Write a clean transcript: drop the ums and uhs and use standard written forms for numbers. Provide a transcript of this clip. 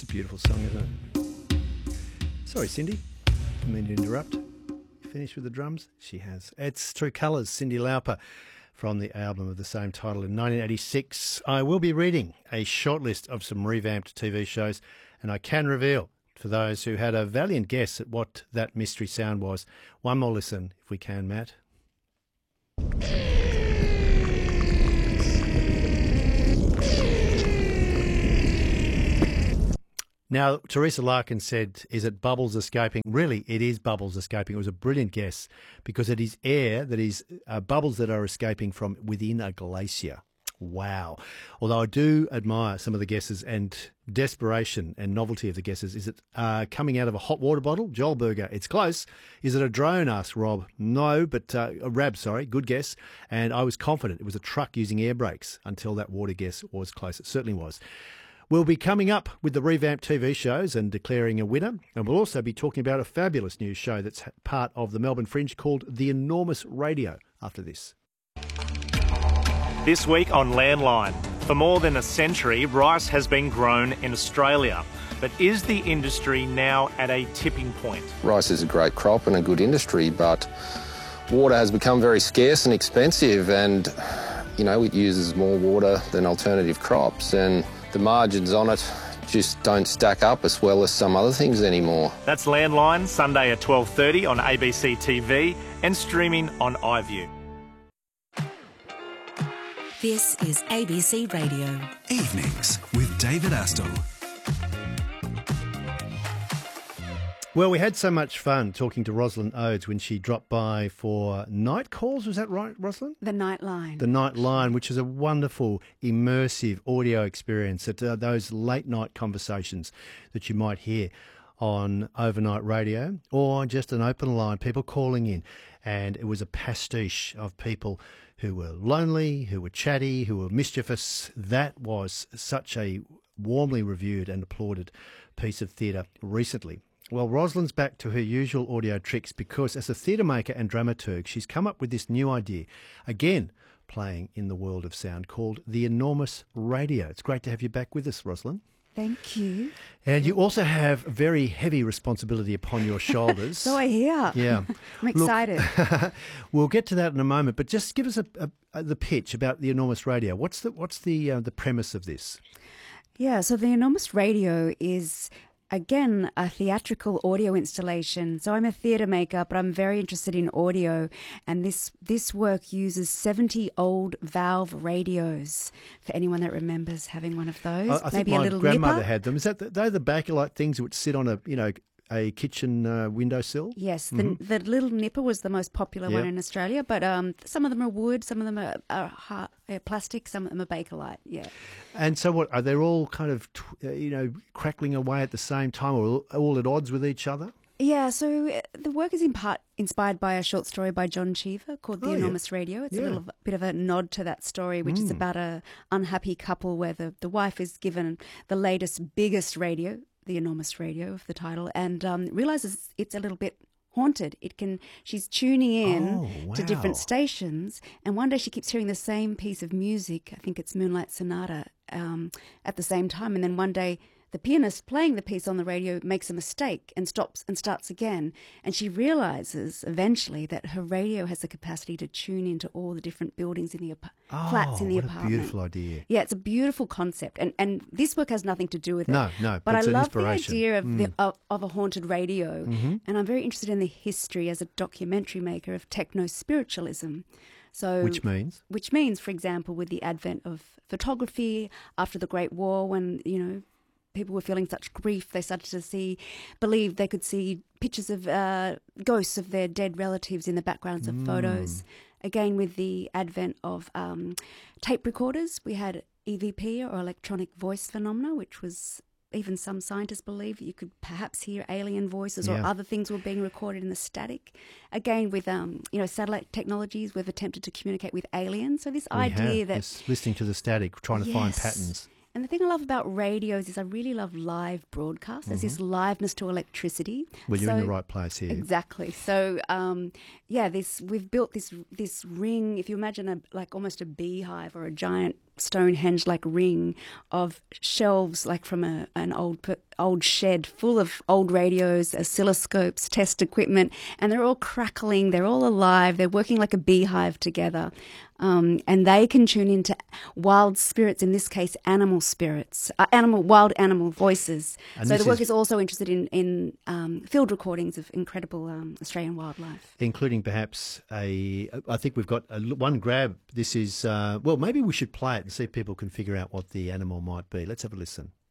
a beautiful song, isn't it? Sorry, Cindy. Didn't mean to interrupt. You finished with the drums? She has. It's True Colours, Cyndi Lauper, from the album of the same title in 1986. I will be reading a shortlist of some revamped TV shows, and I can reveal, for those who had a valiant guess at what that mystery sound was, one more listen, if we can, Matt. Now, Teresa Larkin said, is it bubbles escaping? Really, it is bubbles escaping. It was a brilliant guess because it is air that is bubbles that are escaping from within a glacier. Wow. Although I do admire some of the guesses and desperation and novelty of the guesses. Is it coming out of a hot water bottle? Joel Berger, it's close. Is it a drone? Asked Rob. No, but Rab, sorry, good guess. And I was confident it was a truck using air brakes until that water guess was close. It certainly was. We'll be coming up with the revamped TV shows and declaring a winner. And we'll also be talking about a fabulous new show that's part of the Melbourne Fringe called The Enormous Radio after this. This week on Landline. For more than a century, rice has been grown in Australia. But is the industry now at a tipping point? Rice is a great crop and a good industry, but water has become very scarce and expensive, and, you know, it uses more water than alternative crops, and the margins on it just don't stack up as well as some other things anymore. That's Landline, Sunday at 12:30 on ABC TV and streaming on iView. This is ABC Radio. Evenings with David Astle. Well, we had so much fun talking to Rosalind Odes when she dropped by for Night Calls. Was that right, Rosalind? The Nightline. The Nightline, which is a wonderful, immersive audio experience at those late-night conversations that you might hear on overnight radio or just an open line, people calling in. And it was a pastiche of people who were lonely, who were chatty, who were mischievous. That was such a warmly reviewed and applauded piece of theatre recently. Well, Rosalind's back to her usual audio tricks because as a theatre maker and dramaturg, she's come up with this new idea, again, playing in the world of sound, called The Enormous Radio. It's great to have you back with us, Rosalind. Thank you. And you also have very heavy responsibility upon your shoulders. So I hear. Yeah. I'm excited. Look, we'll get to that in a moment, but just give us the pitch about The Enormous Radio. What's the premise of this? Yeah, so The Enormous Radio is, again, a theatrical audio installation. So I'm a theatre maker, but I'm very interested in audio. And this work uses 70 old valve radios, for anyone that remembers having one of those. I think Maybe my a little grandmother nipper. had them. Is that they're the bakelite things that would sit on a kitchen windowsill? Yes, the little nipper was the most popular one Yep. in Australia, but some of them are wood, some of them are plastic, some of them are bakelite, yeah. And so what, are they all kind of, crackling away at the same time or all at odds with each other? Yeah, so the work is in part inspired by a short story by John Cheever called The Enormous Radio. It's a little bit of a nod to that story, which is about a unhappy couple where the wife is given the latest, biggest radio, The Enormous Radio of the title, and realizes it's a little bit haunted. She's tuning in to different stations, and one day she keeps hearing the same piece of music. I think it's Moonlight Sonata at the same time, and then one day the pianist playing the piece on the radio makes a mistake and stops and starts again. And she realizes eventually that her radio has the capacity to tune into all the different buildings in the flats in the what apartment. A beautiful idea. Yeah, it's a beautiful concept. And this work has nothing to do with it. No, But I it's an love the inspiration. idea of a haunted radio. And I'm very interested in the history as a documentary maker of techno-spiritualism. So, Which means, for example, with the advent of photography after the Great War, when, people were feeling such grief, they started to believe they could see pictures of ghosts of their dead relatives in the backgrounds of photos. Again, with the advent of tape recorders, we had EVP, or electronic voice phenomena, which was, even some scientists believe, you could perhaps hear alien voices or other things were being recorded in the static. Again, with satellite technologies, we've attempted to communicate with aliens. So this idea that listening to the static, trying to find patterns. And the thing I love about radios is I really love live broadcasts. There's this liveness to electricity. Well, you're in the right place here. Exactly. So, we've built this ring. If you imagine almost a beehive or a giant Stonehenge-like ring of shelves, like from an old shed full of old radios, oscilloscopes, test equipment, and they're all crackling, they're all alive, they're working like a beehive together. And they can tune into wild spirits, in this case, animal spirits, wild animal voices. And so the work is also interested in field recordings of incredible Australian wildlife. Including perhaps I think we've got one grab. This is, maybe we should play it and see if people can figure out what the animal might be. Let's have a listen.